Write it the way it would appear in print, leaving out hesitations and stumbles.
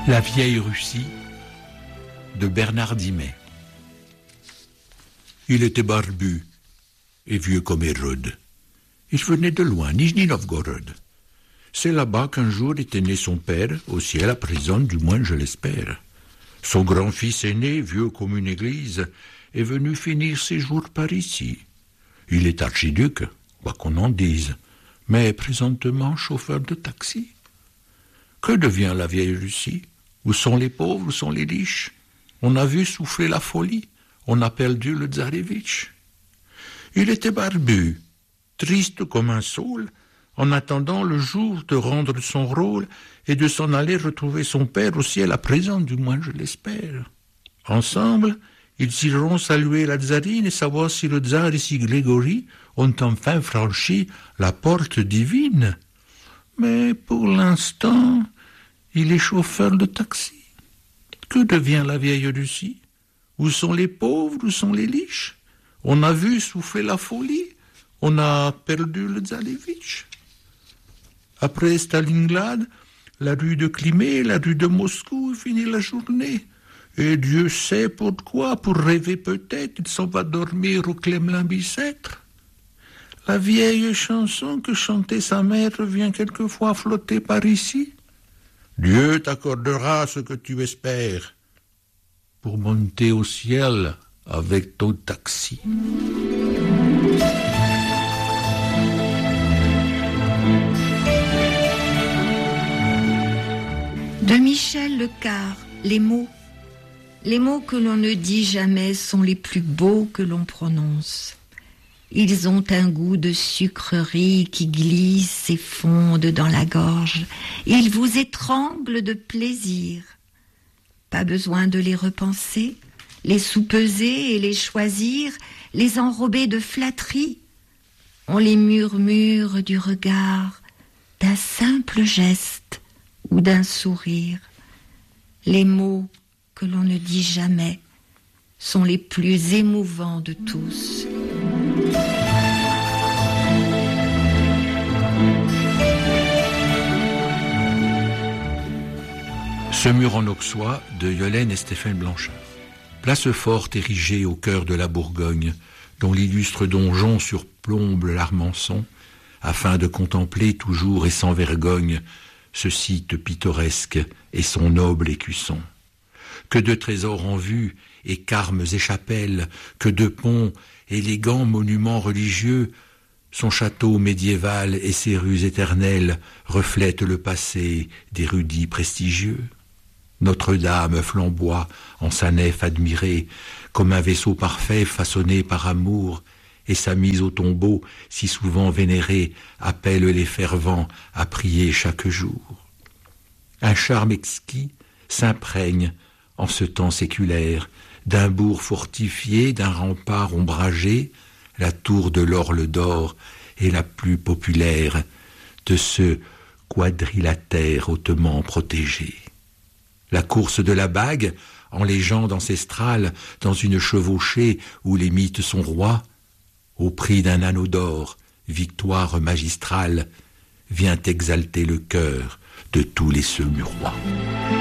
La vieille Russie de Bernard Dimet. Il était barbu et vieux comme Hérode. Il venait de loin, Nijni Novgorod. C'est là-bas qu'un jour était né son père, au ciel à présent, du moins je l'espère. Son grand-fils aîné, vieux comme une église, est venu finir ses jours par ici. Il est archiduc, quoi qu'on en dise, mais présentement chauffeur de taxi. Que devient la vieille Russie? Où sont les pauvres, où sont les riches? On a vu souffler la folie, on a perdu le tsarevitch. Il était barbu, triste comme un saule, en attendant le jour de rendre son rôle et de s'en aller retrouver son père au ciel à présent, du moins je l'espère. Ensemble, ils iront saluer la tsarine et savoir si le tsar et si Grégory ont enfin franchi la porte divine. Mais pour l'instant, il est chauffeur de taxi. Que devient la vieille Russie? Où sont les pauvres, où sont les riches? On a vu souffler la folie, on a perdu le tsarevitch. Après Stalingrad, la rue de Crimée, la rue de Moscou, finit la journée. Et Dieu sait pourquoi, pour rêver peut-être, il s'en va dormir au Kremlin-Bicêtre. La vieille chanson que chantait sa mère revient quelquefois flotter par ici. Dieu t'accordera ce que tu espères pour monter au ciel avec ton taxi. De Michel Lecard, les mots. Les mots que l'on ne dit jamais sont les plus beaux que l'on prononce. Ils ont un goût de sucrerie qui glisse et fonde dans la gorge. Ils vous étranglent de plaisir. Pas besoin de les repenser, les soupeser et les choisir, les enrober de flatterie. On les murmure du regard, d'un simple geste ou d'un sourire. Les mots que l'on ne dit jamais sont les plus émouvants de tous. Ce mur en auxois de Yolaine et Stéphane Blanchard. Place forte érigée au cœur de la Bourgogne, dont l'illustre donjon surplombe l'Armançon, afin de contempler toujours et sans vergogne ce site pittoresque et son noble écusson. Que de trésors en vue, et carmes et chapelles, que de ponts, élégants monuments religieux, son château médiéval et ses rues éternelles reflètent le passé d'érudits prestigieux. Notre-Dame flamboie en sa nef admirée, comme un vaisseau parfait façonné par amour, et sa mise au tombeau, si souvent vénérée, appelle les fervents à prier chaque jour. Un charme exquis s'imprègne, en ce temps séculaire, d'un bourg fortifié, d'un rempart ombragé, la tour de l'Orle d'Or est la plus populaire de ce quadrilatère hautement protégé. La course de la bague, en légende ancestrale, dans une chevauchée où les mythes sont rois, au prix d'un anneau d'or, victoire magistrale, vient exalter le cœur de tous les Saumurois.